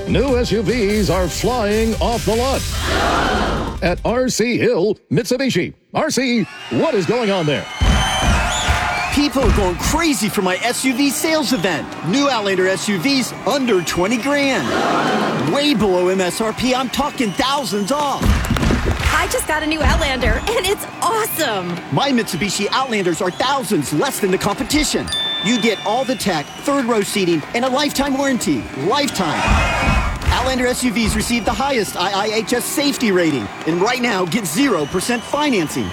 New SUVs are flying off the lot at RC Hill Mitsubishi. RC, what is going on there? People are going crazy for my SUV sales event. New Outlander SUVs under 20 grand. Way below MSRP, I'm talking thousands off. I just got a new Outlander, and it's awesome. My Mitsubishi Outlanders are thousands less than the competition. You get all the tech, third row seating, and a lifetime warranty. Lifetime. Outlander SUVs receive the highest IIHS safety rating. And right now, get 0% financing.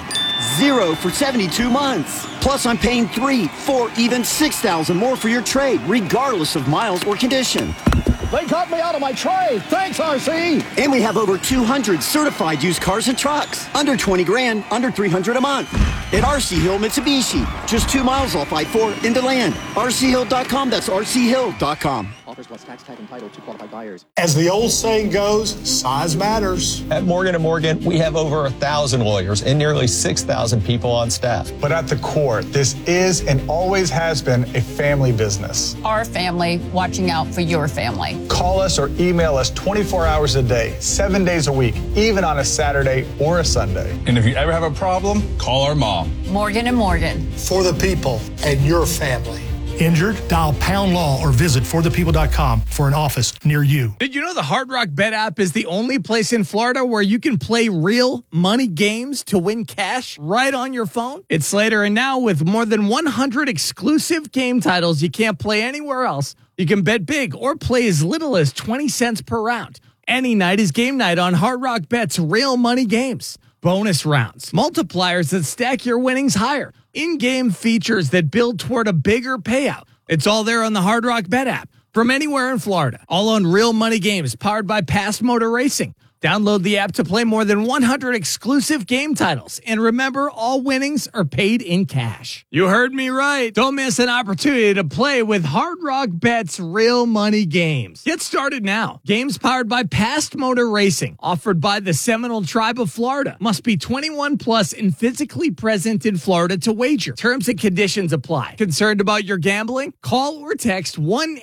0 for 72 months. Plus, I'm paying $3,000, $4,000, even $6,000 more for your trade, regardless of miles or condition. They got me out of my trade. Thanks, RC. And we have over 200 certified used cars and trucks. Under 20 grand, under $300 a month. At RC Hill Mitsubishi. Just 2 miles off I-4 into land. RCHill.com, that's RCHill.com. Offers plus tax, tag, and title to qualified buyers. As the old saying goes, size matters. At Morgan & Morgan, we have over 1,000 lawyers and nearly 6,000 people on staff. But at the core, this is and always has been a family business. Our family watching out for your family. Call us or email us 24 hours a day, 7 days a week, even on a Saturday or a Sunday. And if you ever have a problem, call our mom. Morgan & Morgan. For the people and your family. Injured? Dial Pound Law or visit forthepeople.com for an office near you. Did you know the Hard Rock Bet app is the only place in Florida where you can play real money games to win cash right on your phone? It's Slater, and now with more than 100 exclusive game titles you can't play anywhere else, you can bet big or play as little as 20 cents per round. Any night is game night on Hard Rock Bet's real money games. Bonus rounds, multipliers that stack your winnings higher, in-game features that build toward a bigger payout. It's all there on the Hard Rock Bet app from anywhere in Florida, all on real money games powered by Past Motor Racing. Download the app to play more than 100 exclusive game titles. And remember, all winnings are paid in cash. You heard me right. Don't miss an opportunity to play with Hard Rock Bet's real money games. Get started now. Games powered by Past Motor Racing. Offered by the Seminole Tribe of Florida. Must be 21 plus and physically present in Florida to wager. Terms and conditions apply. Concerned about your gambling? Call or text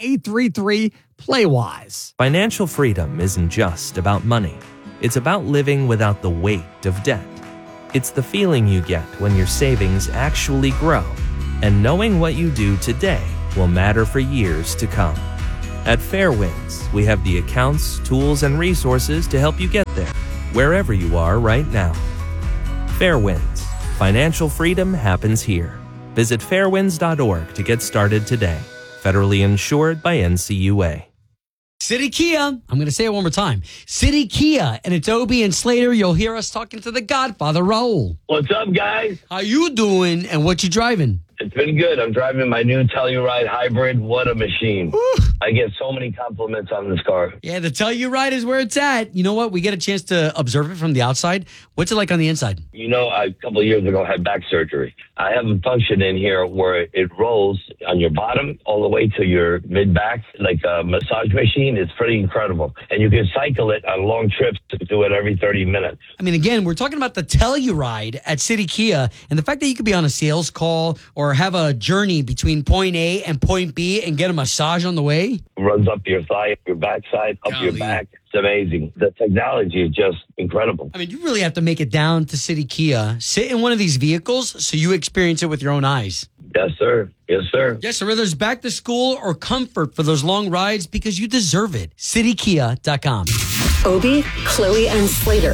1-833-PLAYWISE. Financial freedom isn't just about money. It's about living without the weight of debt. It's the feeling you get when your savings actually grow, and knowing what you do today will matter for years to come. At Fairwinds, we have the accounts, tools, and resources to help you get there, wherever you are right now. Fairwinds. Financial freedom happens here. Visit fairwinds.org to get started today. Federally insured by NCUA. City Kia. I'm going to say it one more time. City Kia. And it's Obie and Slater. You'll hear us talking to the Godfather, Raul. What's up, guys? How you doing and what you driving? It's been good. I'm driving my new Telluride hybrid. What a machine. Woo. I get so many compliments on this car. Yeah, the Telluride is where it's at. You know what? We get a chance to observe it from the outside. What's it like on the inside? You know, a couple of years ago, I had back surgery. I have a function in here where it rolls on your bottom all the way to your mid-back, like a massage machine. It's pretty incredible. And you can cycle it on long trips to do it every 30 minutes. I mean, again, we're talking about the Telluride at City Kia, and the fact that you could be on a sales call or have a journey between point A and point B and get a massage on the way. Runs up your thigh, your backside, up your back. It's amazing. The technology is just incredible. I mean, you really have to make it down to City Kia. Sit in one of these vehicles so you experience it with your own eyes. Yes, sir. Yes, sir. Yes, so whether it's back to school or comfort for those long rides, because you deserve it. CityKia.com. Obie, Chloe, and Slater.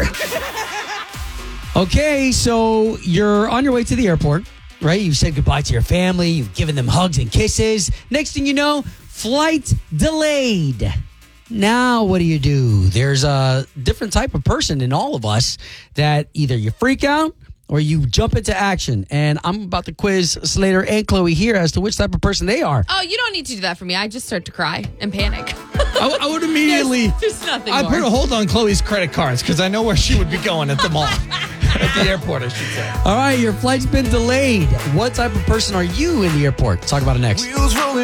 Okay, so you're on your way to the airport, right? You've said goodbye to your family. You've given them hugs and kisses. Next thing you know, flight delayed. Now, what do? There's a different type of person in all of us that either you freak out or you jump into action. And I'm about to quiz Slater and Chloe here as to which type of person they are. Oh, you don't need to do that for me. I just start to cry and panic. I would immediately... There's nothing I more. put a hold on Chloe's credit cards because I know where she would be going at the mall. At the airport, I should say. All right, your flight's been delayed. What type of person are you in the airport? Talk about it next. Wheels rolling.